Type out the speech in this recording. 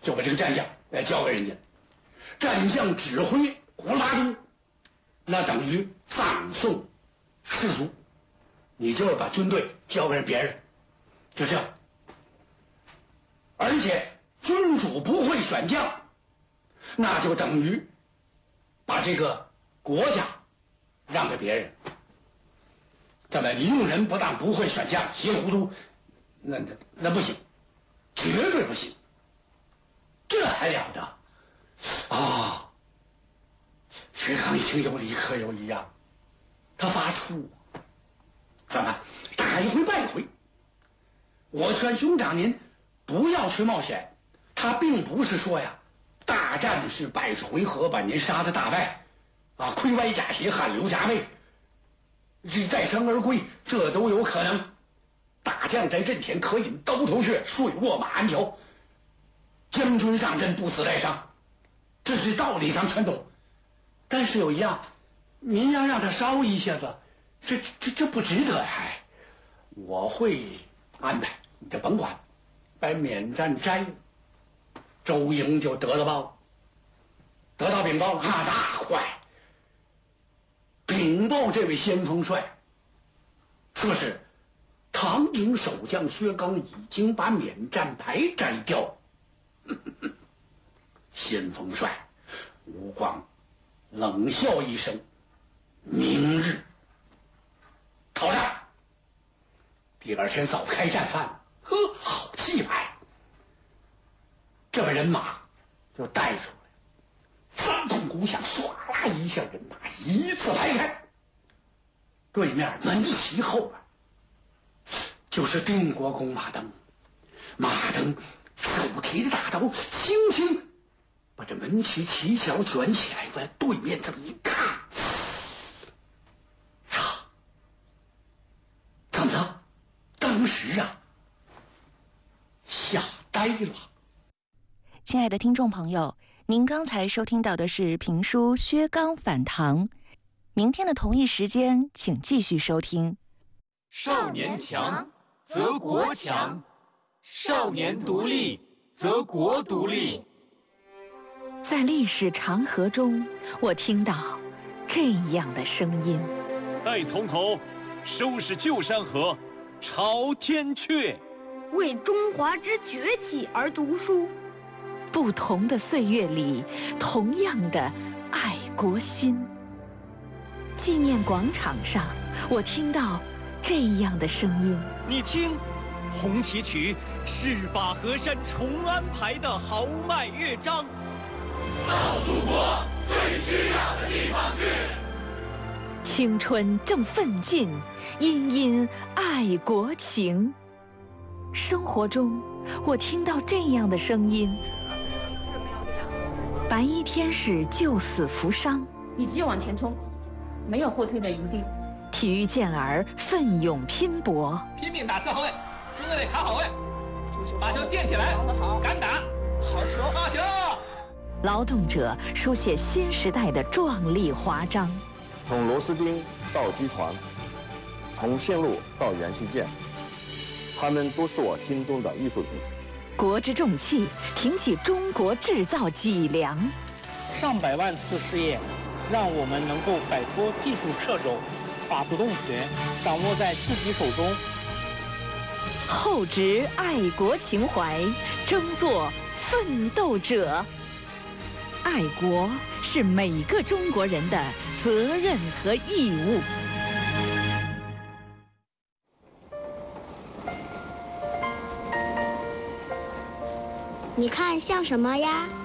就把这个战将交给人家。战将指挥胡八东，那等于葬送士卒，你就是把军队交给别人，就这样。而且君主不会选将，那就等于把这个国家让给别人。这么你用人不当，不会选将，稀里糊涂，那不行，绝对不行。这还了得啊！薛刚一听有理可有理呀，他发怵，怎么打一回败一回？我劝兄长您不要去冒险。他并不是说呀，大战是100回合把您杀得大败，啊，盔歪甲斜，汗流浃背，这再生而归，这都有可能。大将在阵前可饮刀头血，睡卧马鞍条。将军上阵不死带伤，这是道理上全懂。但是有一样，您要让他烧一下子，这不值得呀。我会安排，你就甭管，把免战摘了。周营就得了报，得到禀报了啊，大快！禀报这位先锋帅，说是唐营守将薛刚已经把免战牌摘掉。先锋帅吴光冷笑一声：“明日讨战。”第二天早开战饭，呵，好气派！这个人马就带出来，3通鼓响，唰啦一下，人马一字排开。对面门旗后边就是定国公马登，马登手提着大刀，轻轻把这门旗旗角卷起来，往对面这么一看，呀，怎么了？当时啊，吓呆了。 亲爱的听众朋友，您刚才收听到的是评书《薛刚反唐》，明天的同一时间，请继续收听。 少年强则国强，少年独立则国独立。 在历史长河中，我听到这样的声音： 待从头，收拾旧山河，朝天阙。 为中华之崛起而读书。 不同的岁月里，同样的爱国心。纪念广场上，我听到这样的声音： 你听，红旗曲是把河山重安排的豪迈乐章。 到祖国最需要的地方去。 青春正奋进，殷殷爱国情。生活中，我听到这样的声音：白衣天使救死扶伤， 你只有往前冲，没有后退的余地。 体育健儿奋勇拼搏， 拼命打4后卫，中队得卡好位，把球垫起来，敢打，好球，好球！ 劳动者书写新时代的壮丽华章。 从螺丝钉到机床，从线路到元器件，他们都是我心中的艺术品。 国之重器，挺起中国制造脊梁。 上百万次试验，让我们能够摆脱技术掣肘，把主动权掌握在自己手中。 厚植爱国情怀，争做奋斗者。爱国是每个中国人的责任和义务。 你看像什么呀？